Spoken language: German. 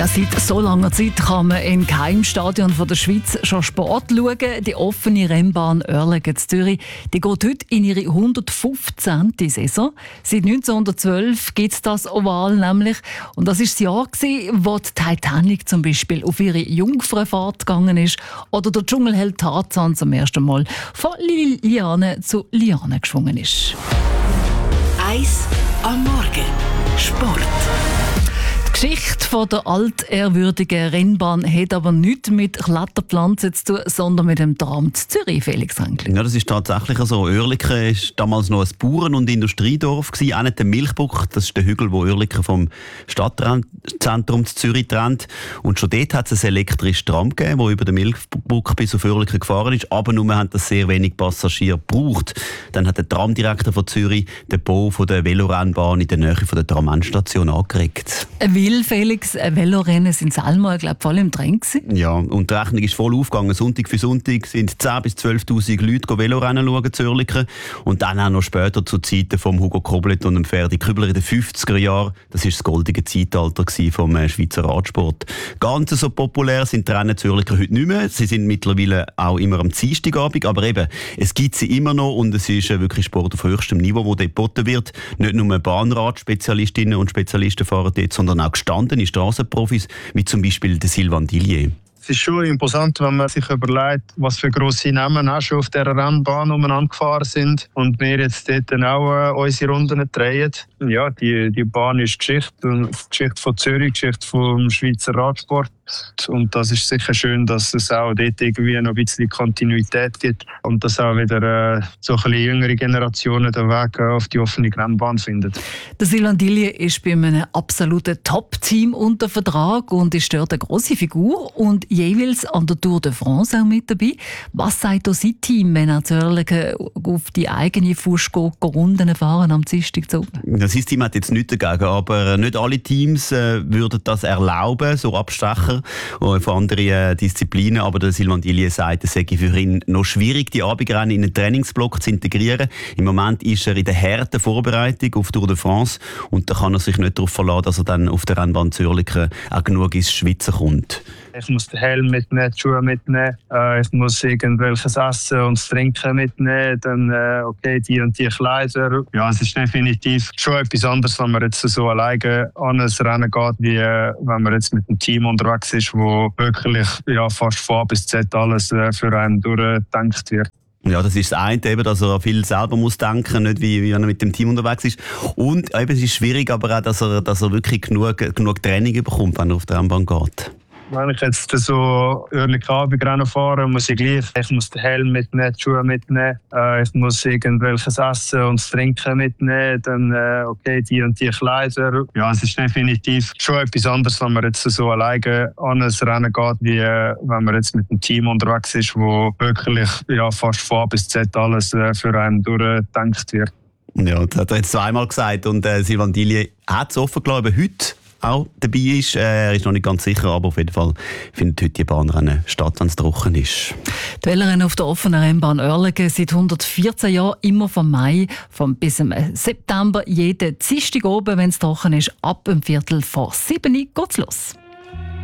Ja, seit so langer Zeit kann man in keinem Stadion der Schweiz schon Sport schauen. Die offene Rennbahn Oerlikon in Zürich die geht heute in ihre 115. Saison. Seit 1912 gibt es das Oval nämlich. Und das war das Jahr, wo die Titanic zum Beispiel auf ihre Jungfernfahrt gegangen ist oder der Dschungelheld Tarzan zum ersten Mal von Liane zu Liane geschwungen ist. Eis am Morgen. Sport. Die Geschichte der altehrwürdigen Rennbahn hat aber nichts mit Kletterpflanzen zu tun, sondern mit dem Traum zu Zürich, Felix Ränkli. Ja, das ist tatsächlich so. Oerlikon war damals noch ein Bauern- und Industriedorf, auch nicht der Milchbuck. Das ist der Hügel, wo Oerlikon vom Stadtzentrum zu Zürich trennt. Und schon dort hat es ein elektrisches Tram gegeben, das über den Milchbuck bis auf Oerlikon gefahren ist. Aber nur haben das sehr wenig Passagiere gebraucht. Dann hat der Tramdirektor von Zürich den Bau der Velorennbahn in der Nähe von der Tram-Endstation angeregt. Weil, Felix, Velorennen sind Salma, voll im Trend gewesen. Ja, und die Rechnung ist voll aufgegangen. Sonntag für Sonntag sind 10.000 bis 12.000 Leute Velorennen schauen zu Oerlikon. Und dann auch noch später zu Zeiten von Hugo Koblet und dem Ferdi Kübler in den 50er Jahren. Das war das goldige Zeitalter vom Schweizer Radsport. Ganz so populär sind die Rennen zu Oerlikon heute nicht mehr. Sie sind mittlerweile auch immer am Dienstagabend. Aber eben, es gibt sie immer noch und es ist wirklich Sport auf höchstem Niveau, wo geboten wird. Nicht nur Bahnradspezialistinnen und Spezialisten fahren dort, sondern auch gestandene Strassenprofis, wie zum Beispiel der Sylvain Dillier. Es ist schon imposant, wenn man sich überlegt, was für grosse Namen auch schon auf dieser Rennbahn umeinander gefahren sind und wir jetzt dort auch unsere Runden drehen. Ja, die Bahn ist Geschichte von Zürich, Geschichte vom Schweizer Radsport. Und das ist sicher schön, dass es auch dort irgendwie noch ein bisschen Kontinuität gibt und dass auch wieder so ein bisschen jüngere Generationen den Weg auf die offene Rennbahn finden. Der Sylvain Dillier ist bei einem absoluten Top-Team unter Vertrag und ist dort eine grosse Figur und jeweils an der Tour de France auch mit dabei. Was sagt da sein Team, wenn er zu Oerlikon auf die eigene Faust Runden fahren am Dienstag zu oben? Ja, sein Team hat jetzt nichts dagegen, aber nicht alle Teams würden das erlauben, so Abstecher von anderen Disziplinen. Aber der Sylvain Dillier sagt, es sei für ihn noch schwierig, die Abendrennen in einen Trainingsblock zu integrieren. Im Moment ist er in der harten Vorbereitung auf Tour de France und da kann er sich nicht darauf verlassen, dass er dann auf der Rennbahn zu Oerlikon auch genug ins Schwitzen kommt. Ich muss den Helm mitnehmen, die Schuhe mitnehmen, ich muss irgendwelches Essen und Trinken mitnehmen, dann okay, die und die Kleider. Ja, es ist definitiv schon etwas anderes, wenn man jetzt so alleine an ein Rennen geht, wie wenn man jetzt mit einem Team unterwegs ist, wo wirklich fast von A bis Z alles für einen durchgedacht wird. Ja, das ist das eine, eben, dass er viel selber muss denken, nicht wie wenn er mit dem Team unterwegs ist. Und eben, es ist schwierig, aber auch, dass er wirklich genug Training bekommt, wenn er auf der Rennbahn geht. Wenn ich jetzt so Oerlikon-Abendrennen fahre, muss ich gleich. Ich muss den Helm mitnehmen, die Schuhe mitnehmen, ich muss irgendwelches Essen und Trinken mitnehmen, dann okay, die und die Kleider. Ja, es ist definitiv schon etwas anderes, wenn man jetzt so alleine an ein Rennen geht, wie wenn man jetzt mit einem Team unterwegs ist, wo wirklich fast von A bis Z alles für einen durchgedacht wird. Ja, das hat er jetzt zweimal gesagt und Sylvain Dillier hat es offen gelassen, ob er heute auch dabei ist. Er ist noch nicht ganz sicher, aber auf jeden Fall findet heute die Bahnrennen statt, wenn es trocken ist. Die Velorennen auf der offenen Rennbahn Oerlikon seit 114 Jahren, immer vom Mai bis zum September, jeden Dienstag oben, wenn es trocken ist, ab 6:15 geht's los.